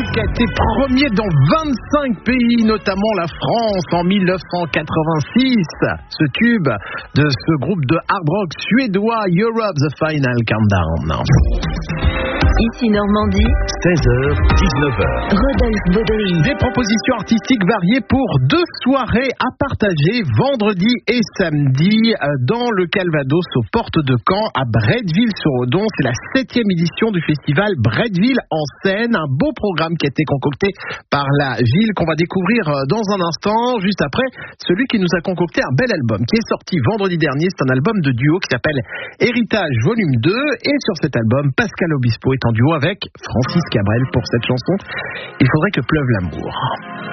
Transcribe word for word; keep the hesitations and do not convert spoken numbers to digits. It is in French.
tube qui a été premier dans vingt-cinq pays, notamment la France en mille neuf cent quatre-vingt-six. Ce tube de ce groupe de hard rock suédois, Europe The Final Countdown. Ici Normandie, seize heures dix-neuf heures. Rodolphe Baudry. Des propositions artistiques variées pour deux soirées à partager vendredi et samedi dans le Calvados aux portes de Caen à Bretteville-sur-Odon. C'est la septième édition du festival Bretteville en scène. Un beau programme qui a été concocté par la ville qu'on va découvrir dans un instant. Juste après, celui qui nous a concocté un bel album qui est sorti vendredi dernier. C'est un album de duo qui s'appelle Héritage Volume deux. Et sur cet album, Pascal Obispo est en duo avec Francis Cabrel pour cette chanson. Il faudrait que pleuve l'amour.